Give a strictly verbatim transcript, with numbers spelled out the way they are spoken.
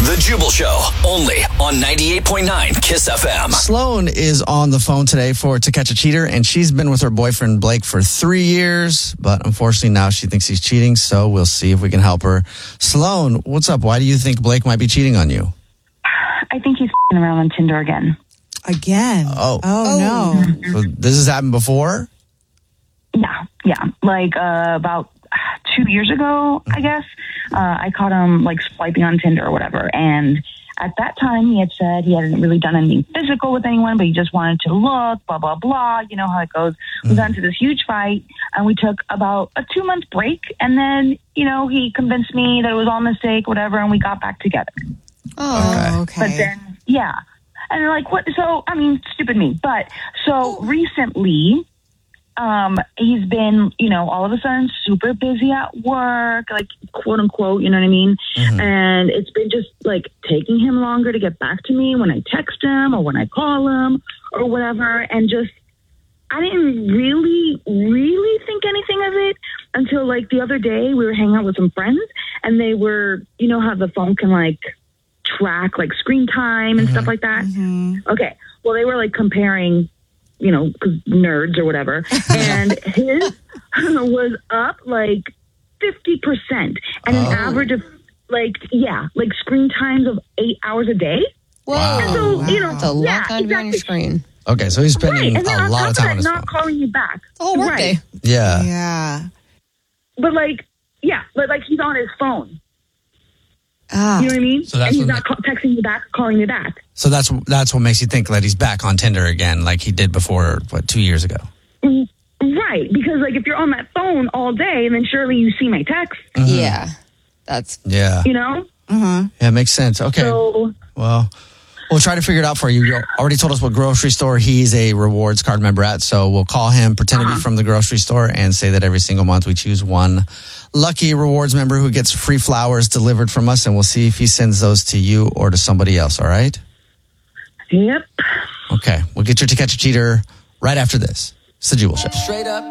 The Jubal Show, only on ninety-eight point nine Kiss F M. Sloan is on the phone today for To Catch a Cheater, and she's been with her boyfriend Blake for three years, but unfortunately now she thinks he's cheating, so we'll see if we can help her. Sloan, what's up? Why do you think Blake might be cheating on you? I think he's f***ing around on Tinder again. Again? Oh. Oh, no. So this has happened before? Yeah, yeah. Like uh, about two years ago, I guess, uh, I caught him like swiping on Tinder or whatever. And at that time, he had said he hadn't really done anything physical with anyone, but he just wanted to look, blah, blah, blah. You know how it goes. We got into this huge fight, and we took about a two-month break. And then, you know, he convinced me that it was all a mistake, whatever, and we got back together. Oh, okay. But then, yeah. And like, what? So, I mean, stupid me. But so recently, um, he's been, you know, all of a sudden super busy at work, like, quote unquote, you know what I mean? Mm-hmm. And it's been just like taking him longer to get back to me when I text him or when I call him or whatever. And just, I didn't really, really think anything of it until like the other day we were hanging out with some friends, and they were, you know, how the phone can like track like screen time and mm-hmm. stuff like that. Mm-hmm. Okay. Well, they were like comparing, you know, cause nerds or whatever. And his was up like fifty percent and an oh. average of like, yeah, like screen times of eight hours a day. Whoa. Wow. And so, wow. you know, That's a lot yeah, of time exactly. on your screen. Okay. So he's spending right. a lot of time on his not phone. calling you back. The whole workday. Right. Yeah. Yeah. But like, yeah, but like he's on his phone. Ah. You know what I mean? So that's and he's what not ca- texting you back, calling me back. So that's that's what makes you think that he's back on Tinder again, like he did before, what, two years ago? Right, because like if you're on that phone all day, then surely you see my text. Mm-hmm. Yeah. That's... Yeah. You know? Mm-hmm. Yeah, makes sense. Okay. So, well, we'll try to figure it out for you. You already told us what grocery store he's a rewards card member at, so we'll call him, pretend uh-huh. to be from the grocery store, and say that every single month we choose one lucky rewards member who gets free flowers delivered from us, and we'll see if he sends those to you or to somebody else, all right? Yep. Okay, we'll get you To Catch a Cheater right after this. It's the Jubal Show. Straight up